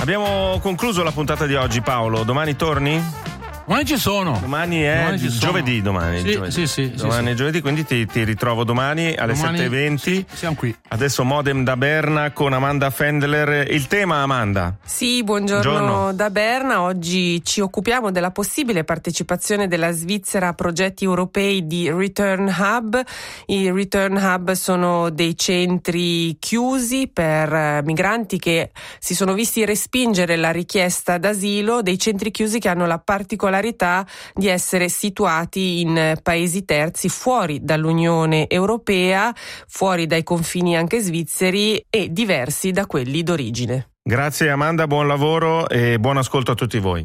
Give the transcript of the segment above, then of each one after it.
Abbiamo concluso la puntata di oggi, Paolo. Domani torni? Domani ci sono. Domani è giovedì, domani. Sì. Domani è giovedì, quindi ti ritrovo domani alle 7:20. Sì, siamo qui. Adesso Modem da Berna con Amanda Fendler. Il tema, Amanda? Sì, buongiorno da Berna. Oggi ci occupiamo della possibile partecipazione della Svizzera a progetti europei di Return Hub. I Return Hub sono dei centri chiusi per migranti che si sono visti respingere la richiesta d'asilo, dei centri chiusi che hanno la particolarità di essere situati in paesi terzi fuori dall'Unione Europea, fuori dai confini anche svizzeri e diversi da quelli d'origine. Grazie Amanda, buon lavoro e buon ascolto a tutti voi.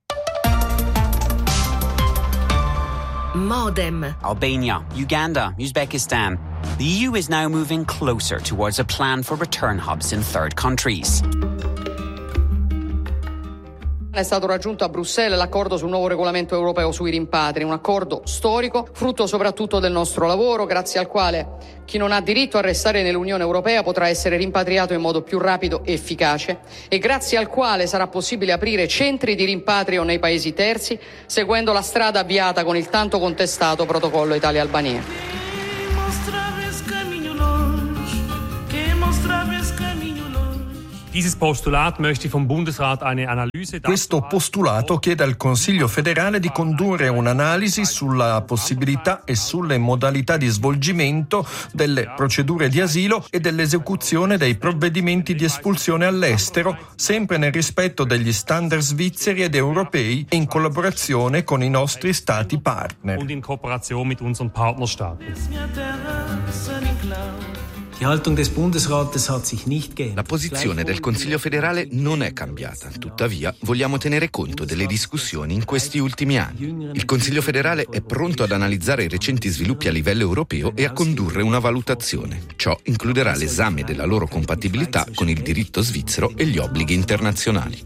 Modem. Albania, Uganda, Uzbekistan. The EU is now moving closer towards a plan for return hubs in third countries. È stato raggiunto a Bruxelles l'accordo sul nuovo regolamento europeo sui rimpatri, un accordo storico, frutto soprattutto del nostro lavoro, grazie al quale chi non ha diritto a restare nell'Unione Europea potrà essere rimpatriato in modo più rapido e efficace e grazie al quale sarà possibile aprire centri di rimpatrio nei paesi terzi, seguendo la strada avviata con il tanto contestato protocollo Italia-Albania. Questo postulato chiede al Consiglio federale di condurre un'analisi sulla possibilità e sulle modalità di svolgimento delle procedure di asilo e dell'esecuzione dei provvedimenti di espulsione all'estero, sempre nel rispetto degli standard svizzeri ed europei e in collaborazione con i nostri stati partner. La posizione del Consiglio federale non è cambiata, tuttavia vogliamo tenere conto delle discussioni in questi ultimi anni. Il Consiglio federale è pronto ad analizzare i recenti sviluppi a livello europeo e a condurre una valutazione. Ciò includerà l'esame della loro compatibilità con il diritto svizzero e gli obblighi internazionali.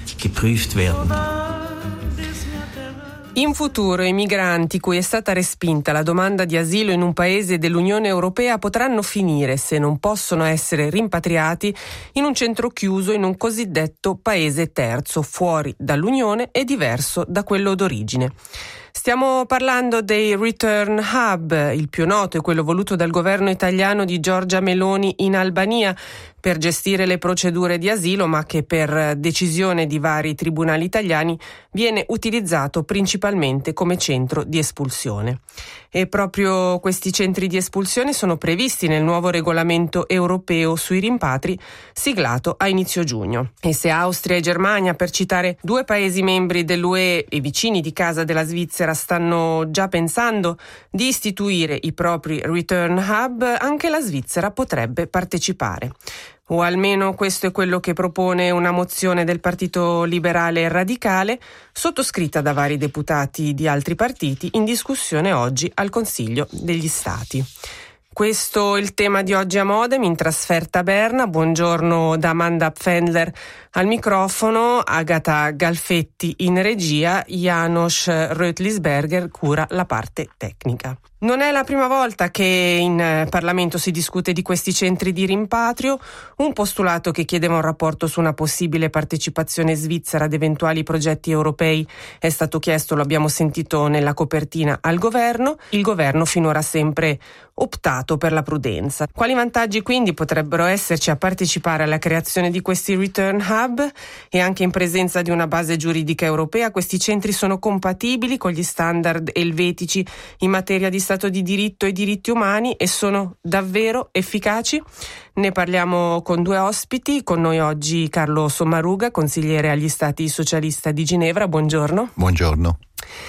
In futuro i migranti cui è stata respinta la domanda di asilo in un paese dell'Unione Europea potranno finire, se non possono essere rimpatriati, in un centro chiuso in un cosiddetto paese terzo, fuori dall'Unione e diverso da quello d'origine. Stiamo parlando dei Return Hub, il più noto è quello voluto dal governo italiano di Giorgia Meloni in Albania per gestire le procedure di asilo, ma che per decisione di vari tribunali italiani viene utilizzato principalmente come centro di espulsione. E proprio questi centri di espulsione sono previsti nel nuovo regolamento europeo sui rimpatri siglato a inizio giugno. E se Austria e Germania, per citare due paesi membri dell'UE e vicini di casa della Svizzera, stanno già pensando di istituire i propri Return Hub, anche la Svizzera potrebbe partecipare. O almeno questo è quello che propone una mozione del Partito Liberale e Radicale, sottoscritta da vari deputati di altri partiti, in discussione oggi al Consiglio degli Stati. Questo è il tema di oggi a Modem, in trasferta a Berna. Buongiorno da Amanda Fendler al microfono, Agata Galfetti in regia, Janos Rötlisberger cura la parte tecnica. Non è la prima volta che in Parlamento si discute di questi centri di rimpatrio, un postulato che chiedeva un rapporto su una possibile partecipazione svizzera ad eventuali progetti europei è stato chiesto, lo abbiamo sentito nella copertina, al governo. Il governo finora ha sempre optato per la prudenza. Quali vantaggi quindi potrebbero esserci a partecipare alla creazione di questi Return Hub? E anche in presenza di una base giuridica europea, questi centri sono compatibili con gli standard elvetici in materia di Stato di diritto e diritti umani e sono davvero efficaci? Ne parliamo con due ospiti, con noi oggi Carlo Sommaruga, consigliere agli Stati socialista di Ginevra, buongiorno. Buongiorno.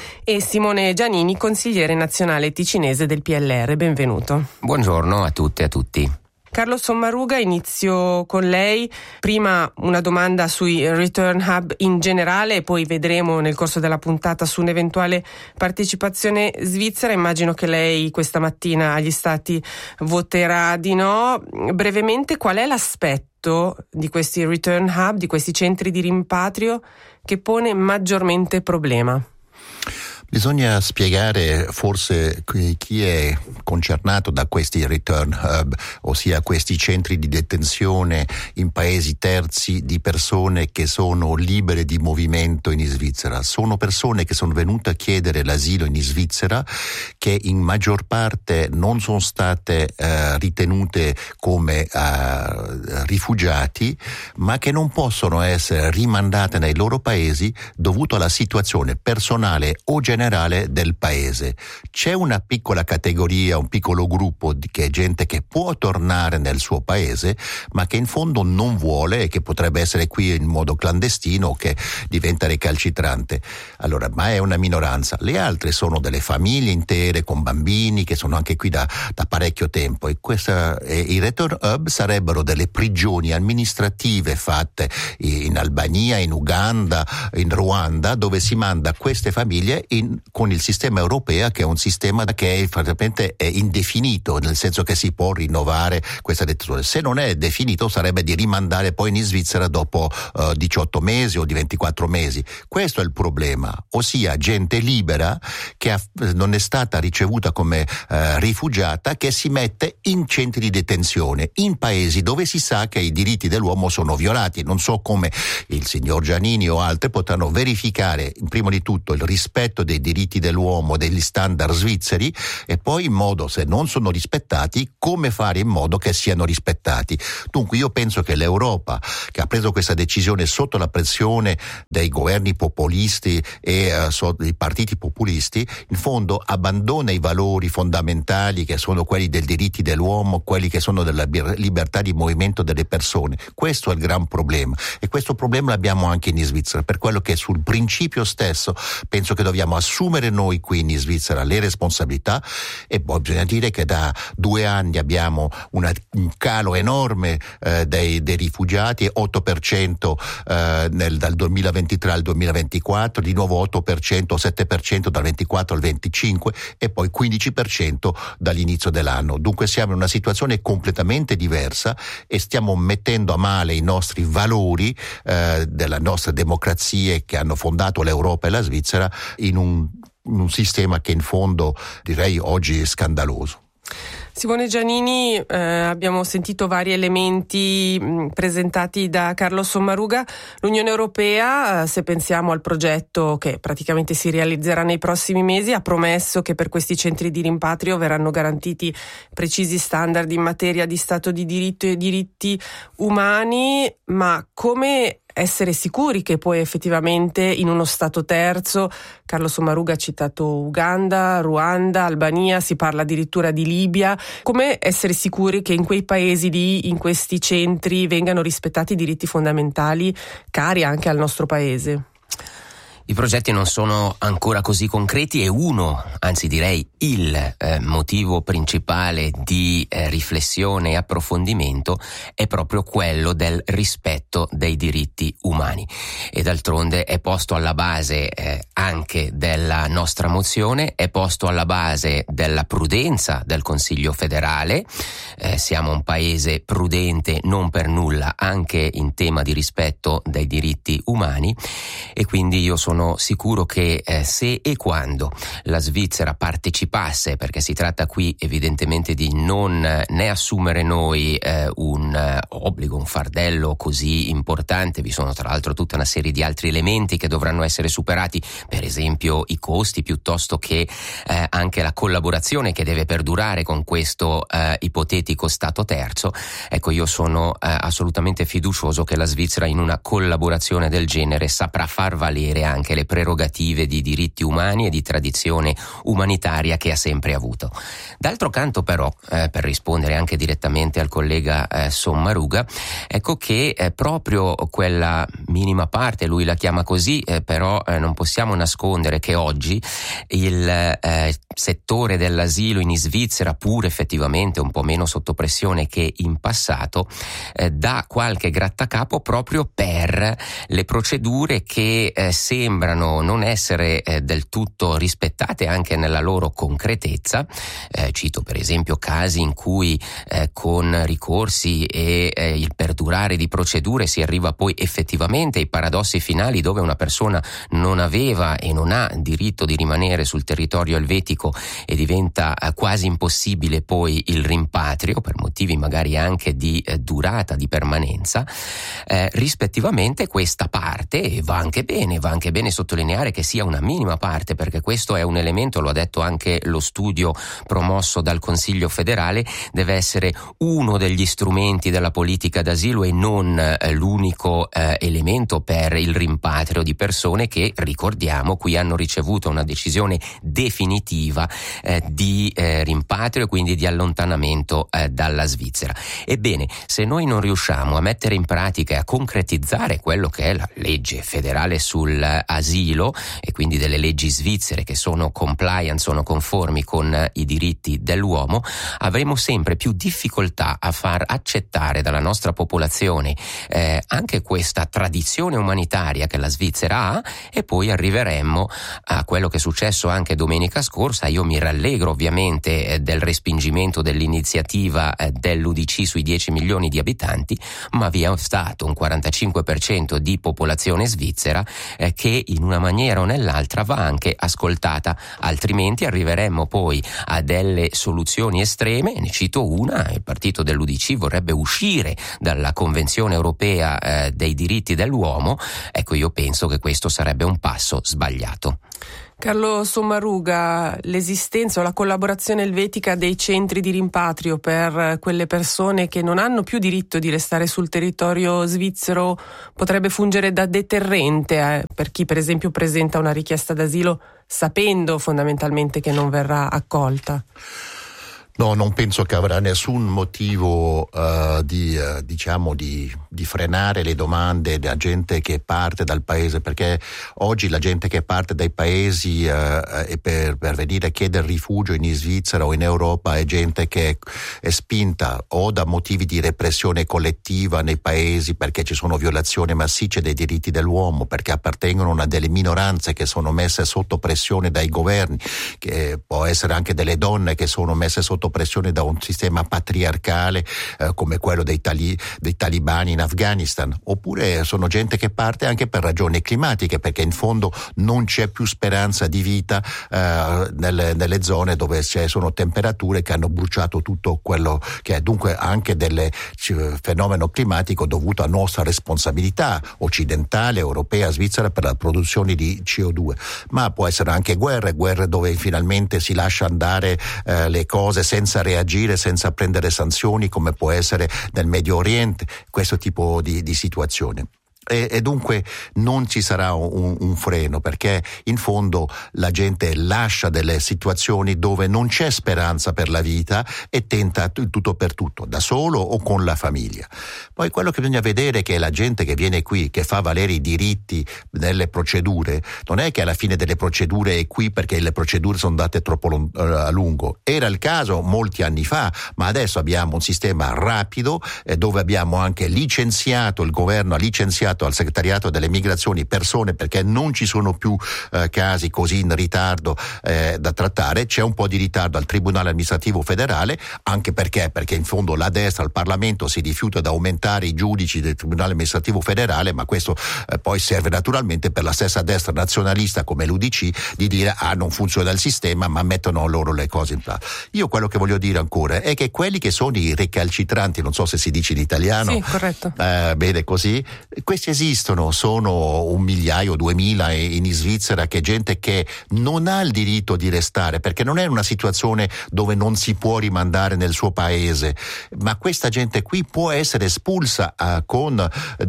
E Simone Giannini, consigliere nazionale ticinese del PLR, benvenuto. Buongiorno a tutte e a tutti. Carlo Sommaruga, inizio con lei. Prima una domanda sui Return Hub in generale e poi vedremo nel corso della puntata su un'eventuale partecipazione svizzera. Immagino che lei questa mattina agli Stati voterà di no. Brevemente, qual è l'aspetto di questi Return Hub, di questi centri di rimpatrio, che pone maggiormente problema? Bisogna spiegare forse chi è concernato da questi return hub, ossia questi centri di detenzione in paesi terzi di persone che sono libere di movimento in Svizzera. Sono persone che sono venute a chiedere l'asilo in Svizzera, che in maggior parte non sono state ritenute come rifugiati, ma che non possono essere rimandate nei loro paesi dovuto alla situazione personale o generale del paese. C'è una piccola categoria, un piccolo gruppo che è gente che può tornare nel suo paese, ma che in fondo non vuole e che potrebbe essere qui in modo clandestino o che diventa recalcitrante. Allora, ma è una minoranza. Le altre sono delle famiglie intere con bambini che sono anche qui da parecchio tempo, e i return hub sarebbero delle prigioni amministrative fatte in Albania, in Uganda, in Ruanda, dove si manda queste famiglie con il sistema europeo, che è un sistema che è indefinito, nel senso che si può rinnovare questa detenzione. Se non è definito sarebbe di rimandare poi in Svizzera dopo 18 mesi o di 24 mesi. Questo è il problema, ossia gente libera che non è stata ricevuta come rifugiata, che si mette in centri di detenzione in paesi dove si sa che i diritti dell'uomo sono violati. Non so come il signor Giannini o altri potranno verificare prima di tutto il rispetto dei diritti dell'uomo, degli standard svizzeri, e poi in modo, se non sono rispettati, come fare in modo che siano rispettati. Dunque io penso che l'Europa, che ha preso questa decisione sotto la pressione dei governi populisti e dei partiti populisti, in fondo abbandona i valori fondamentali che sono quelli dei diritti dell'uomo, quelli che sono della libertà di movimento delle persone. Questo è il gran problema, e questo problema l'abbiamo anche in Svizzera, per quello che sul principio stesso penso che dobbiamo assumere noi qui in Svizzera le responsabilità. E poi bisogna dire che da 2 anni abbiamo un calo enorme dei rifugiati, 8% dal 2023 al 2024, di nuovo 8% o 7% dal 24 al 25 e poi 15% dall'inizio dell'anno. Dunque siamo in una situazione completamente diversa e stiamo mettendo a male i nostri valori della nostra democrazia che hanno fondato l'Europa e la Svizzera in un sistema che in fondo direi oggi è scandaloso. Simone Giannini, abbiamo sentito vari elementi presentati da Carlo Sommaruga. L'Unione Europea, se pensiamo al progetto che praticamente si realizzerà nei prossimi mesi, ha promesso che per questi centri di rimpatrio verranno garantiti precisi standard in materia di Stato di diritto e diritti umani, ma come essere sicuri che poi effettivamente in uno Stato terzo, Carlo Sommaruga ha citato Uganda, Ruanda, Albania, si parla addirittura di Libia, come essere sicuri che in quei paesi lì, in questi centri, vengano rispettati i diritti fondamentali cari anche al nostro paese? I progetti non sono ancora così concreti e anzi direi il motivo principale di riflessione e approfondimento è proprio quello del rispetto dei diritti umani, e d'altronde è posto alla base anche della nostra mozione, è posto alla base della prudenza del Consiglio federale. Siamo un paese prudente non per nulla anche in tema di rispetto dei diritti umani, e quindi io sono sicuro che se e quando la Svizzera partecipasse, perché si tratta qui evidentemente di non né assumere noi un obbligo, un fardello così importante, vi sono tra l'altro tutta una serie di altri elementi che dovranno essere superati, per esempio i costi, piuttosto che anche la collaborazione che deve perdurare con questo ipotetico Stato terzo. Ecco, io sono assolutamente fiducioso che la Svizzera in una collaborazione del genere saprà far valere anche le prerogative di diritti umani e di tradizione umanitaria che ha sempre avuto. D'altro canto però, per rispondere anche direttamente al collega Sommaruga, ecco che proprio quella minima parte, lui la chiama così, però non possiamo nascondere che oggi il settore dell'asilo in Svizzera, pur effettivamente un po' meno sotto pressione che in passato, dà qualche grattacapo proprio per le procedure che sembrano non essere del tutto rispettate anche nella loro concretezza. Cito per esempio casi in cui con ricorsi e il perdurare di procedure si arriva poi effettivamente ai paradossi finali, dove una persona non aveva e non ha diritto di rimanere sul territorio elvetico e diventa quasi impossibile poi il rimpatrio per motivi magari anche di durata, di permanenza. Rispettivamente questa parte, e va anche bene sottolineare che sia una minima parte, perché questo è un elemento, lo ha detto anche lo studio promosso dal Consiglio federale, deve essere uno degli strumenti della politica d'asilo e non l'unico elemento per il rimpatrio di persone che, ricordiamo, qui hanno ricevuto una decisione definitiva di rimpatrio e quindi di allontanamento dalla Svizzera. Ebbene, se noi non riusciamo a mettere in pratica e a concretizzare quello che è la legge federale sull'asilo e quindi delle leggi svizzere che sono compliant, sono conformi con i diritti dell'uomo, avremo sempre più difficoltà a far accettare dalla nostra popolazione anche questa tradizione umanitaria che la Svizzera ha, e poi arriveremmo a quello che è successo anche domenica scorsa. Io mi rallegro ovviamente del respingimento dell'iniziativa dell'UDC sui 10 milioni di abitanti, ma vi è stato un 45% di popolazione svizzera che in una maniera o nell'altra va anche ascoltata, altrimenti arriveremmo poi a delle soluzioni estreme. Ne cito una: il partito dell'UDC vorrebbe uscire dalla Convenzione europea dei diritti dell'uomo. Ecco, io penso che questo sarebbe un passo sbagliato. Carlo Sommaruga, l'esistenza o la collaborazione elvetica dei centri di rimpatrio per quelle persone che non hanno più diritto di restare sul territorio svizzero potrebbe fungere da deterrente per chi per esempio presenta una richiesta d'asilo sapendo fondamentalmente che non verrà accolta? No, non penso che avrà nessun motivo di frenare le domande della gente che parte dal paese, perché oggi la gente che parte dai paesi per venire a chiedere rifugio in Svizzera o in Europa è gente che è spinta o da motivi di repressione collettiva nei paesi, perché ci sono violazioni massicce dei diritti dell'uomo, perché appartengono a delle minoranze che sono messe sotto pressione dai governi, che può essere anche delle donne che sono messe sotto pressione da un sistema patriarcale come quello dei talibani in Afghanistan, oppure sono gente che parte anche per ragioni climatiche, perché in fondo non c'è più speranza di vita nelle zone dove sono temperature che hanno bruciato tutto quello che è, dunque anche del fenomeno climatico dovuto a nostra responsabilità occidentale, europea, svizzera per la produzione di CO2, ma può essere anche guerre dove finalmente si lascia andare le cose senza reagire, senza prendere sanzioni, come può essere nel Medio Oriente, questo tipo di situazione. E dunque non ci sarà un freno, perché in fondo la gente lascia delle situazioni dove non c'è speranza per la vita e tenta tutto per tutto, da solo o con la famiglia. Poi quello che bisogna vedere è che la gente che viene qui, che fa valere i diritti nelle procedure, non è che alla fine delle procedure è qui perché le procedure sono andate troppo a lungo. Era il caso molti anni fa, ma adesso abbiamo un sistema rapido dove abbiamo anche licenziato, il governo ha licenziato al segretariato delle migrazioni persone, perché non ci sono più casi così in ritardo da trattare. C'è un po' di ritardo al Tribunale amministrativo federale, anche perché in fondo la destra al Parlamento si rifiuta di aumentare i giudici del Tribunale amministrativo federale, ma questo poi serve naturalmente per la stessa destra nazionalista come l'UDC di dire non funziona il sistema, ma mettono loro le cose in pratica. Io quello che voglio dire ancora è che quelli che sono i recalcitranti, non so se si dice in italiano, sì, corretto, bene così, questi esistono, sono 1.000 o 2.000 in Svizzera, che gente che non ha il diritto di restare, perché non è una situazione dove non si può rimandare nel suo paese, ma questa gente qui può essere espulsa con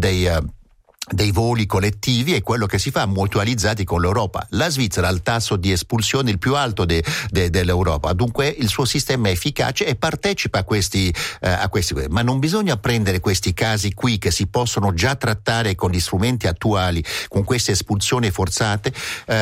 dei voli collettivi, e quello che si fa mutualizzati con l'Europa. La Svizzera ha il tasso di espulsione il più alto dell'Europa, dunque il suo sistema è efficace e partecipa a questi, ma non bisogna prendere questi casi qui che si possono già trattare con gli strumenti attuali, con queste espulsioni forzate,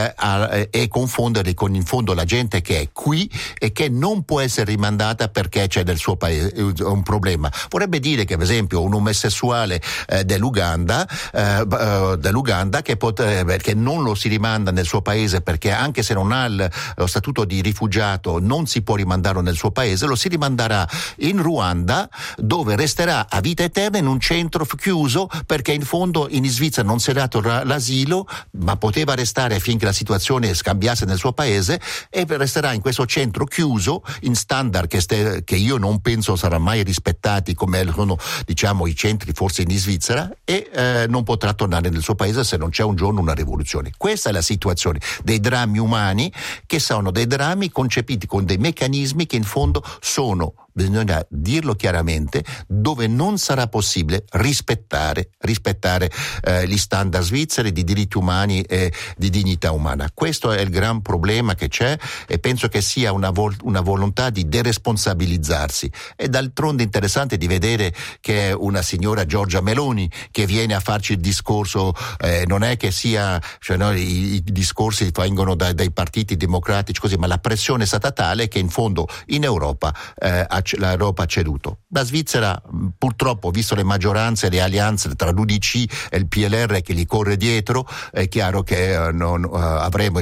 e confondere con in fondo la gente che è qui e che non può essere rimandata perché c'è nel suo paese un problema. Vorrebbe dire che per esempio un omosessuale dell'Uganda dell'Uganda che non lo si rimanda nel suo paese, perché anche se non ha lo statuto di rifugiato non si può rimandarlo nel suo paese, lo si rimanderà in Ruanda, dove resterà a vita eterna in un centro chiuso, perché in fondo in Svizzera non si è dato l'asilo, ma poteva restare finché la situazione scambiasse nel suo paese, e resterà in questo centro chiuso in standard che io non penso saranno mai rispettati come sono, diciamo, i centri forse in Svizzera, e non potrà tornare nel suo paese se non c'è un giorno una rivoluzione. Questa è la situazione dei drammi umani, che sono dei drammi concepiti con dei meccanismi che in fondo sono, bisogna dirlo chiaramente, dove non sarà possibile rispettare gli standard svizzeri di diritti umani e di dignità umana. Questo è il gran problema che c'è, e penso che sia una volontà di deresponsabilizzarsi. È d'altronde interessante di vedere che una signora Giorgia Meloni che viene a farci il discorso, non è che sia, cioè, no, i discorsi vengono dai partiti democratici così, ma la pressione è stata tale che in fondo in Europa l'Europa ha ceduto. La Svizzera, purtroppo, visto le maggioranze e le alleanze tra l'UDC e il PLR che gli corre dietro, è chiaro che avremo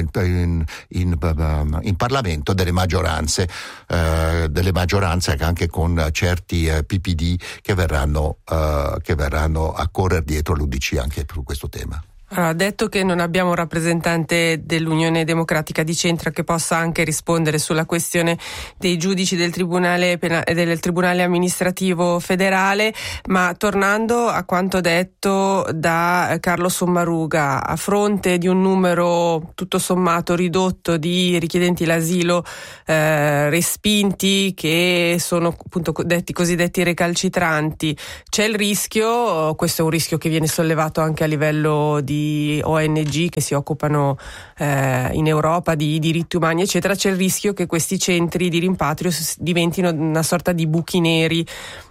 in Parlamento delle maggioranze anche con certi PPD che verranno a correre dietro l'UDC anche su questo tema. Allora, detto che non abbiamo un rappresentante dell'Unione Democratica di Centro che possa anche rispondere sulla questione dei giudici del Tribunale Amministrativo Federale, ma tornando a quanto detto da Carlo Sommaruga, a fronte di un numero tutto sommato ridotto di richiedenti l'asilo respinti, che sono appunto cosiddetti recalcitranti, c'è il rischio, questo è un rischio che viene sollevato anche a livello di ONG che si occupano in Europa di diritti umani eccetera, c'è il rischio che questi centri di rimpatrio diventino una sorta di buchi neri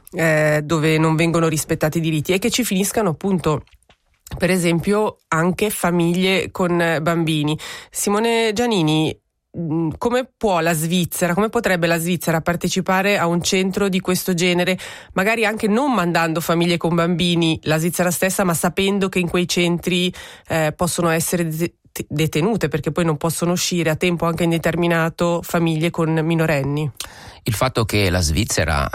dove non vengono rispettati i diritti, e che ci finiscano appunto per esempio anche famiglie con bambini. Simone Giannini, come potrebbe la Svizzera partecipare a un centro di questo genere, magari anche non mandando famiglie con bambini la Svizzera stessa, ma sapendo che in quei centri possono essere detenute, perché poi non possono uscire a tempo anche indeterminato famiglie con minorenni? Il fatto che la Svizzera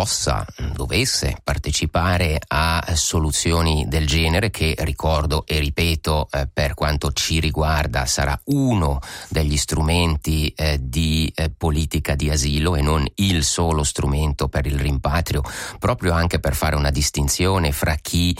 dovesse partecipare a soluzioni del genere, che ricordo e ripeto per quanto ci riguarda sarà uno degli strumenti di politica di asilo e non il solo strumento per il rimpatrio, proprio anche per fare una distinzione fra chi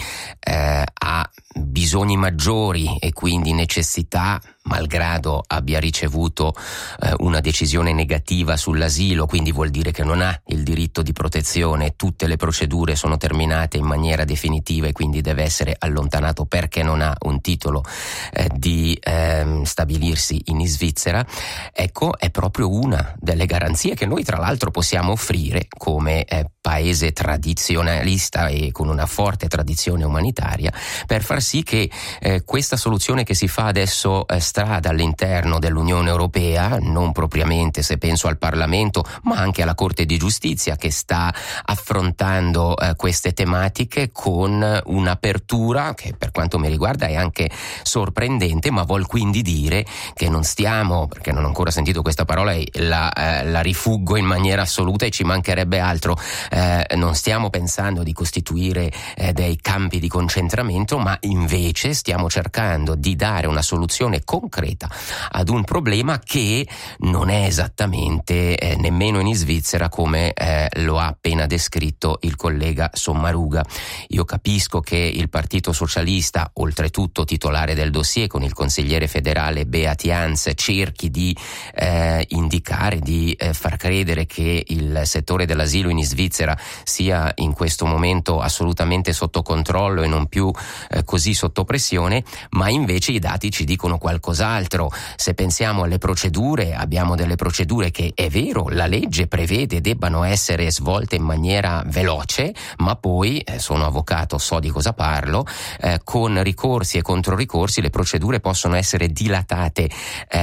ha bisogni maggiori e quindi necessità, malgrado abbia ricevuto una decisione negativa sull'asilo, quindi vuol dire che non ha il diritto di protezione, tutte le procedure sono terminate in maniera definitiva e quindi deve essere allontanato perché non ha un titolo di stabilirsi in Svizzera. Ecco, è proprio una delle garanzie che noi tra l'altro possiamo offrire come paese tradizionalista e con una forte tradizione umanitaria, per far sì che questa soluzione che si fa adesso strada all'interno dell'Unione Europea, non propriamente se penso al Parlamento, ma anche alla Corte di Giustizia che sta affrontando queste tematiche con un'apertura che per quanto mi riguarda è anche sorprendente, ma vuol quindi dire che non stiamo, perché non ho ancora sentito questa parola e la rifuggo in maniera assoluta e ci mancherebbe altro, non stiamo pensando di costituire dei campi di concentramento, ma invece stiamo cercando di dare una soluzione concreta ad un problema che non è esattamente nemmeno in Svizzera come lo ha appena descritto il collega Sommaruga. Io capisco che il Partito Socialista, oltretutto titolare del dossier con il consigliere federale Beat Jans, cerchi di indicare, di far credere che il settore dell'asilo in Svizzera sia in questo momento assolutamente sotto controllo e non più così sotto pressione, ma invece i dati ci dicono qualcosa qualcos'altro. Se pensiamo alle procedure, abbiamo delle procedure che, è vero, la legge prevede debbano essere svolte in maniera veloce, ma poi, sono avvocato, so di cosa parlo, con ricorsi e controricorsi le procedure possono essere dilatate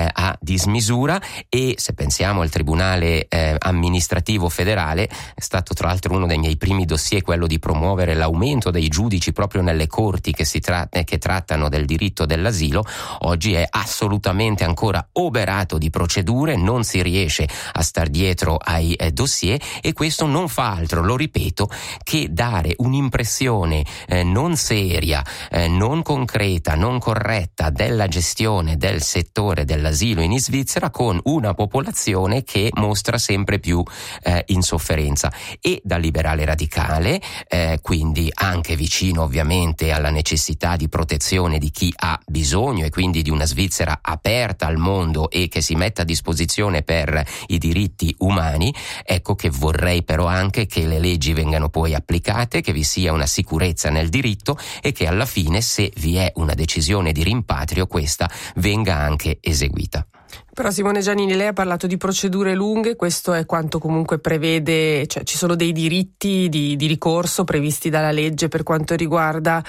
a dismisura. E se pensiamo al Tribunale amministrativo federale, è stato tra l'altro uno dei miei primi dossier quello di promuovere l'aumento dei giudici proprio nelle corti che trattano del diritto dell'asilo. Oggi è assolutamente ancora oberato di procedure, non si riesce a star dietro ai dossier, e questo non fa altro, lo ripeto, che dare un'impressione non seria, non concreta, non corretta della gestione del settore dell'asilo in Svizzera, con una popolazione che mostra sempre più insofferenza. E da liberale radicale, quindi anche vicino ovviamente alla necessità di protezione di chi ha bisogno, e quindi di una Svizzera aperta al mondo e che si metta a disposizione per i diritti umani, ecco che vorrei però anche che le leggi vengano poi applicate, che vi sia una sicurezza nel diritto e che alla fine, se vi è una decisione di rimpatrio, questa venga anche eseguita. Però Simone Giannini, lei ha parlato di procedure lunghe, questo è quanto comunque prevede, cioè ci sono dei diritti di ricorso previsti dalla legge per quanto riguarda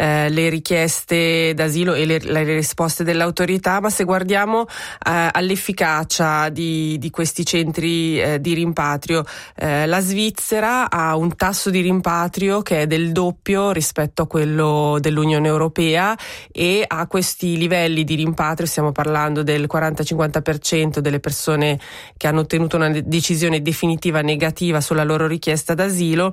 le richieste d'asilo e le risposte dell'autorità, ma se guardiamo all'efficacia di questi centri di rimpatrio, la Svizzera ha un tasso di rimpatrio che è del doppio rispetto a quello dell'Unione Europea, e ha questi livelli di rimpatrio, stiamo parlando del 40-50% delle persone che hanno ottenuto una decisione definitiva negativa sulla loro richiesta d'asilo.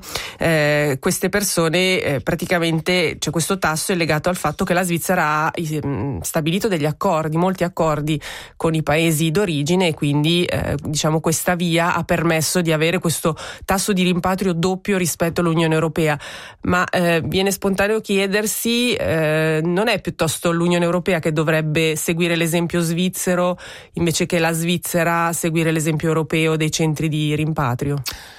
Queste persone praticamente, cioè questo tasso è legato al fatto che la Svizzera ha stabilito degli accordi, molti accordi con i paesi d'origine, e quindi diciamo questa via ha permesso di avere questo tasso di rimpatrio doppio rispetto all'Unione Europea. Ma viene spontaneo chiedersi, non è piuttosto l'Unione Europea che dovrebbe seguire l'esempio svizzero invece che la Svizzera seguire l'esempio europeo dei centri di rimpatrio?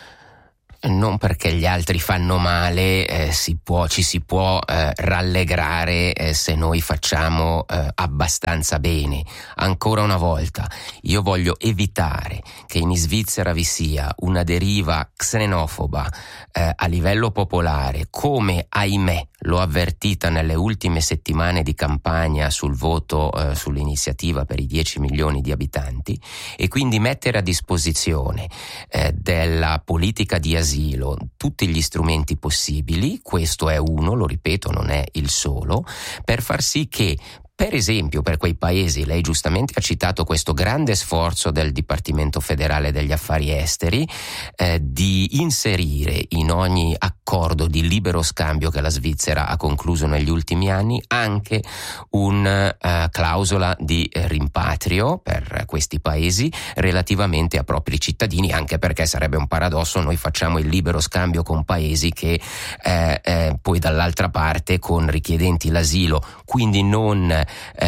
Non perché gli altri fanno male ci si può rallegrare se noi facciamo abbastanza bene. Ancora una volta, io voglio evitare che in Svizzera vi sia una deriva xenofoba a livello popolare, come ahimè l'ho avvertita nelle ultime settimane di campagna sul voto sull'iniziativa per i 10 milioni di abitanti, e quindi mettere a disposizione della politica di asilo tutti gli strumenti possibili. Questo è uno, lo ripeto, non è il solo, per far sì che, per esempio, per quei paesi, lei giustamente ha citato questo grande sforzo del Dipartimento federale degli affari esteri di inserire in ogni accordo di libero scambio che la Svizzera ha concluso negli ultimi anni anche una clausola di rimpatrio per questi paesi relativamente a propri cittadini, anche perché sarebbe un paradosso, noi facciamo il libero scambio con paesi che poi dall'altra parte con richiedenti l'asilo, quindi non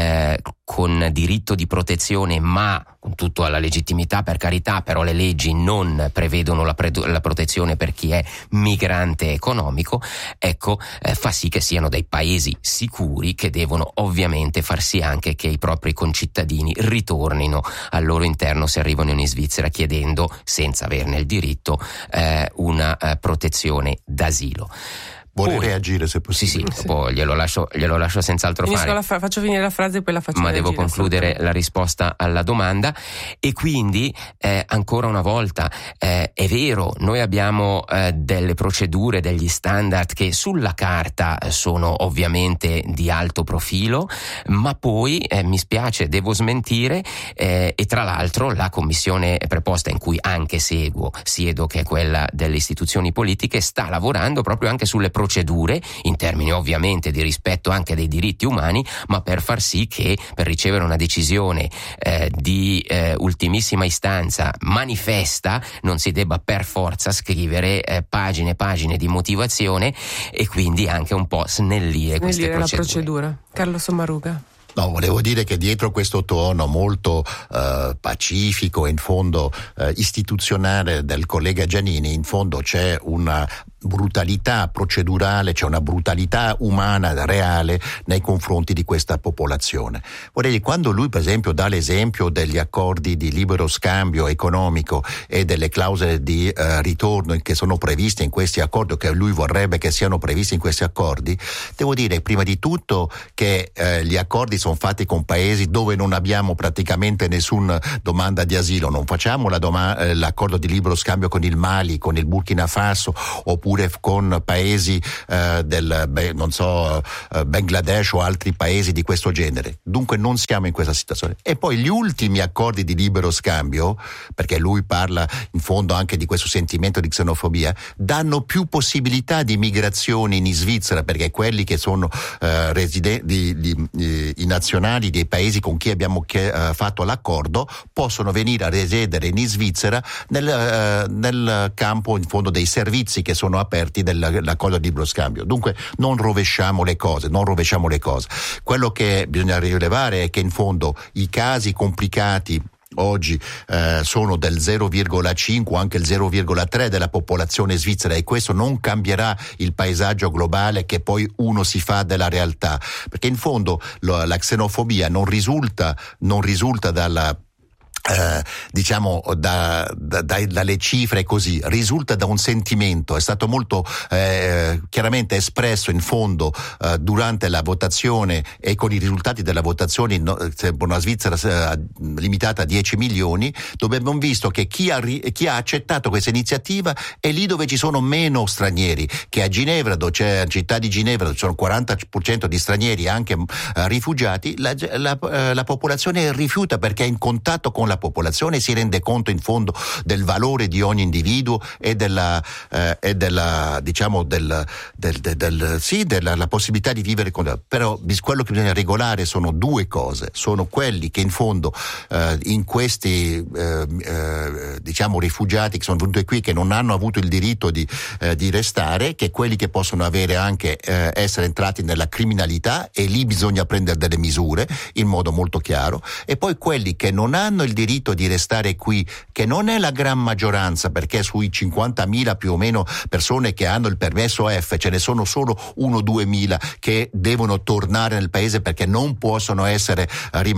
con diritto di protezione, ma con tutto alla legittimità, per carità, però le leggi non prevedono la protezione per chi è migrante economico, ecco, fa sì che siano dei paesi sicuri che devono ovviamente far sì anche che i propri concittadini ritornino al loro interno se arrivano in Svizzera chiedendo, senza averne il diritto, una protezione d'asilo. Vuole reagire se possibile? Sì, poi glielo lascio senz'altro fare. Faccio finire la frase e poi la faccio ma reagire, devo concludere la risposta alla domanda. E quindi ancora una volta è vero, noi abbiamo delle procedure, degli standard che sulla carta sono ovviamente di alto profilo, ma poi mi spiace, devo smentire, e tra l'altro la commissione preposta in cui anche siedo, che è quella delle istituzioni politiche, sta lavorando proprio anche sulle procedure, in termini ovviamente di rispetto anche dei diritti umani, ma per far sì che per ricevere una decisione di ultimissima istanza manifesta non si debba per forza scrivere pagine e pagine di motivazione, e quindi anche un po' snellire queste procedure. La procedura. Carlo Sommaruga. No, volevo dire che dietro questo tono molto pacifico e in fondo istituzionale del collega Giannini, in fondo c'è una brutalità procedurale, c'è una brutalità umana reale nei confronti di questa popolazione. Vorrei dire, quando lui per esempio dà l'esempio degli accordi di libero scambio economico e delle clausole di ritorno che sono previste in questi accordi, che lui vorrebbe che siano previste in questi accordi, devo dire prima di tutto che gli accordi sono fatti con paesi dove non abbiamo praticamente nessuna domanda di asilo. Non facciamo l'accordo di libero scambio con il Mali, con il Burkina Faso, oppure con paesi Bangladesh o altri paesi di questo genere. Dunque non siamo in questa situazione. E poi gli ultimi accordi di libero scambio, perché lui parla in fondo anche di questo sentimento di xenofobia, danno più possibilità di migrazioni in Svizzera, perché quelli che sono i nazionali dei paesi con chi abbiamo fatto l'accordo possono venire a risiedere in Svizzera nel campo in fondo dei servizi che sono aperti dell'accordo di libero scambio. Dunque non rovesciamo le cose. Quello che bisogna rilevare è che in fondo i casi complicati oggi sono del 0,5 anche il 0,3 della popolazione svizzera, e questo non cambierà il paesaggio globale che poi uno si fa della realtà, perché in fondo la xenofobia non risulta dalla dalle cifre così, risulta da un sentimento, è stato molto chiaramente espresso in fondo durante la votazione e con i risultati della votazione una Svizzera limitata a 10 milioni, dove abbiamo visto che chi ha accettato questa iniziativa è lì dove ci sono meno stranieri, che a Ginevra, dove c'è la città di Ginevra, dove ci sono 40% di stranieri, anche rifugiati, la popolazione rifiuta, perché è in contatto con la popolazione, si rende conto in fondo del valore di ogni individuo e della possibilità di vivere con. Però quello che bisogna regolare sono due cose: sono quelli che in fondo in questi rifugiati che sono venuti qui, che non hanno avuto il diritto di restare, che quelli che possono avere anche essere entrati nella criminalità, e lì bisogna prendere delle misure in modo molto chiaro, e poi quelli che non hanno il diritto di restare qui, che non è la gran maggioranza, perché sui 50.000 più o meno persone che hanno il permesso F ce ne sono solo 1-2 mila che devono tornare nel paese perché non possono essere